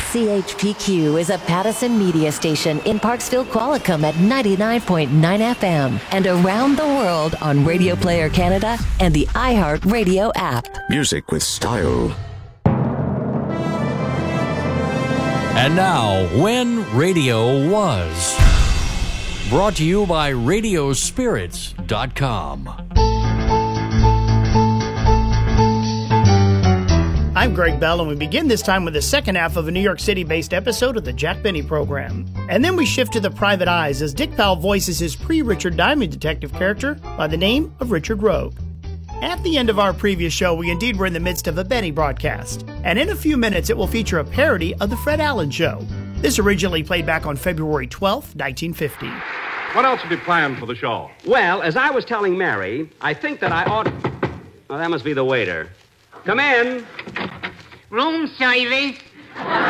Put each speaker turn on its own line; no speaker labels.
CHPQ is a Pattison media station in Parksville, Qualicum at 99.9 FM and around the world on Radio Player Canada and the iHeart Radio app.
Music with style.
And now, When Radio Was. Brought to you by Radiospirits.com.
I'm Greg Bell, and we begin this time with the second half of a New York City-based episode of the Jack Benny program. And then we shift to the Private Eyes as Dick Powell voices his pre-Richard Diamond detective character by the name of Richard Rogue. At the end of our previous show, we indeed were in the midst of a Benny broadcast, and in a few minutes it will feature a parody of The Fred Allen Show. This originally played back on February 12, 1950.
What else have you planned for the show?
Well, as I was telling Mary, I think that I ought... Oh, that must be the waiter. Come in.
Room service.